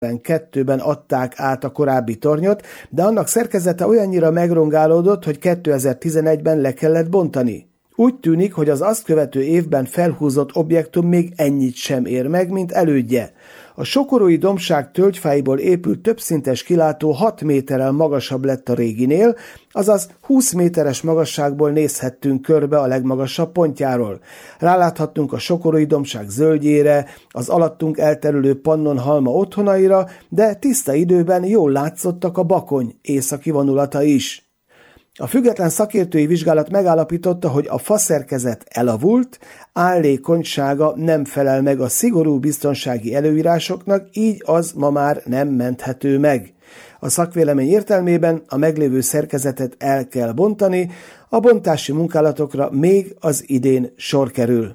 2002-ben adták át a korábbi tornyot, de annak szerkezete olyannyira megrongálódott, hogy 2011-ben le kellett bontani. Úgy tűnik, hogy az azt követő évben felhúzott objektum még ennyit sem ér meg, mint elődje. A sokorói dombság tölgyfáiból épült többszintes kilátó 6 méterrel magasabb lett a réginél, azaz 20 méteres magasságból nézhettünk körbe a legmagasabb pontjáról. Ráláthattunk a sokorói dombság zöldjére, az alattunk elterülő Pannonhalma otthonaira, de tiszta időben jól látszottak a Bakony északi vonulata is. A független szakértői vizsgálat megállapította, hogy a faszerkezet elavult, állékonysága nem felel meg a szigorú biztonsági előírásoknak, így az ma már nem menthető meg. A szakvélemény értelmében a meglévő szerkezetet el kell bontani, a bontási munkálatokra még az idén sor kerül.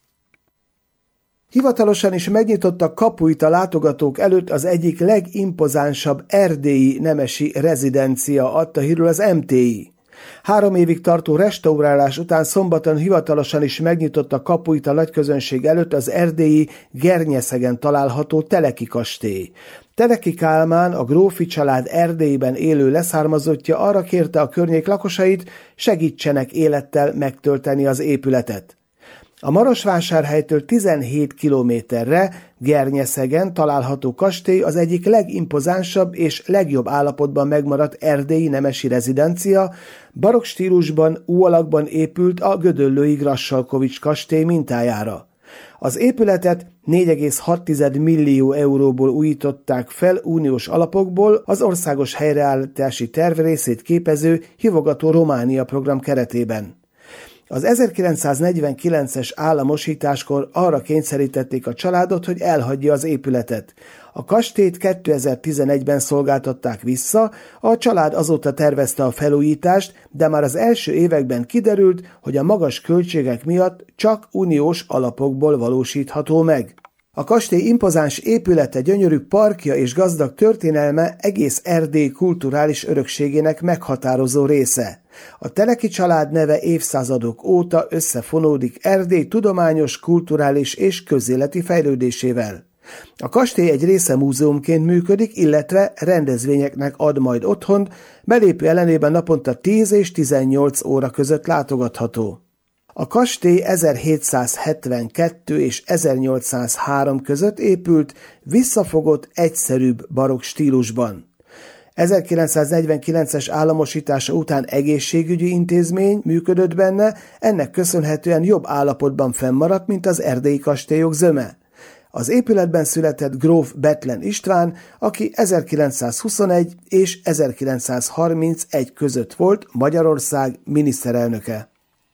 Hivatalosan is megnyitotta kapuit a látogatók előtt az egyik legimpozánsabb erdélyi nemesi rezidencia, adta hírül az MTI. 3 évig tartó restaurálás után szombaton hivatalosan is megnyitotta kapuit a nagyközönség előtt az erdélyi Gernyeszegen található Teleki kastély. Teleki Kálmán, a grófi család Erdélyben élő leszármazottja arra kérte a környék lakosait, segítsenek élettel megtölteni az épületet. A Marosvásárhelytől 17 kilométerre Gernyeszegen található kastély az egyik legimpozánsabb és legjobb állapotban megmaradt erdélyi nemesi rezidencia, barokk stílusban, U alakban épült a gödöllői Grassalkovich kastély mintájára. Az épületet 4,6 millió euróból újították fel uniós alapokból az országos helyreállítási terv részét képező Hívogató Románia program keretében. Az 1949-es államosításkor arra kényszerítették a családot, hogy elhagyja az épületet. A kastélyt 2011-ben szolgáltatták vissza, a család azóta tervezte a felújítást, de már az első években kiderült, hogy a magas költségek miatt csak uniós alapokból valósítható meg. A kastély impozáns épülete, gyönyörű parkja és gazdag történelme egész Erdély kulturális örökségének meghatározó része. A Teleki család neve évszázadok óta összefonódik Erdély tudományos, kulturális és közéleti fejlődésével. A kastély egy része múzeumként működik, illetve rendezvényeknek ad majd otthont, belépő ellenében naponta 10 és 18 óra között látogatható. A kastély 1772 és 1803 között épült, visszafogott, egyszerűbb barokk stílusban. 1949-es államosítása után egészségügyi intézmény működött benne, ennek köszönhetően jobb állapotban fennmaradt, mint az erdélyi kastélyok zöme. Az épületben született gróf Bethlen István, aki 1921 és 1931 között volt Magyarország miniszterelnöke.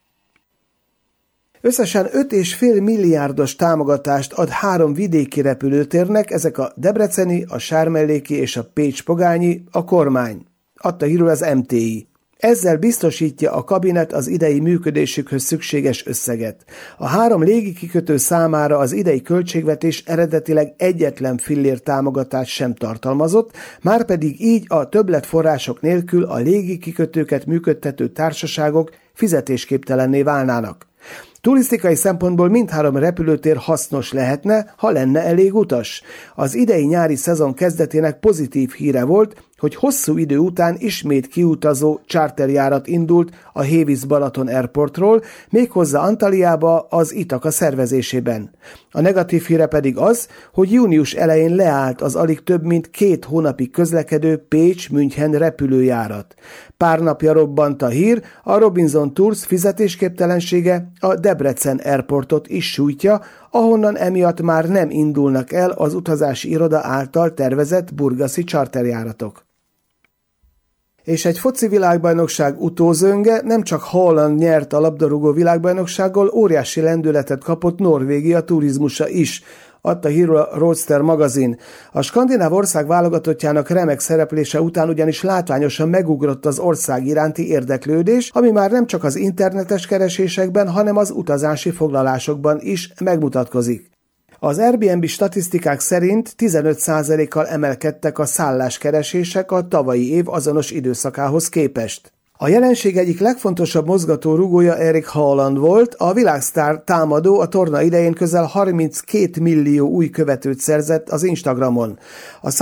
Összesen 5,5 milliárdos támogatást ad 3 vidéki repülőtérnek, ezek a debreceni, a sármelléki és a pécs-pogányi, a kormány, adta hírül az MTI. Ezzel biztosítja a kabinet az idei működésükhöz szükséges összeget. A 3 légikikötő számára az idei költségvetés eredetileg egyetlen fillér támogatást sem tartalmazott, márpedig így a többletforrások nélkül a légikikötőket működtető társaságok fizetésképtelenné válnának. Turisztikai szempontból mindhárom repülőtér hasznos lehetne, ha lenne elég utas. Az idei nyári szezon kezdetének pozitív híre volt, hogy hosszú idő után ismét kiutazó charterjárat indult a Hévíz-Balaton Airportról, méghozzá Antaliába az Itaka szervezésében. A negatív híre pedig az, hogy június elején leállt az alig több mint 2 hónapig közlekedő Pécs-München repülőjárat. Pár napja robbant a hír, a Robinson Tours fizetésképtelensége a Debrecen Airportot is sújtja, ahonnan emiatt már nem indulnak el az utazási iroda által tervezett burgaszi charterjáratok. És egy foci világbajnokság utózönge, nem csak Holland nyert a labdarúgó világbajnoksággal, óriási lendületet kapott Norvégia turizmusa is, adta hírül a Roadster magazin. A skandináv ország válogatottjának remek szereplése után ugyanis látványosan megugrott az ország iránti érdeklődés, ami már nem csak az internetes keresésekben, hanem az utazási foglalásokban is megmutatkozik. Az Airbnb statisztikák szerint 15%-kal emelkedtek a szálláskeresések a tavalyi év azonos időszakához képest. A jelenség egyik legfontosabb mozgatórugója Eric Haaland volt, a világsztár támadó a torna idején közel 32 millió új követőt szerzett az Instagramon. A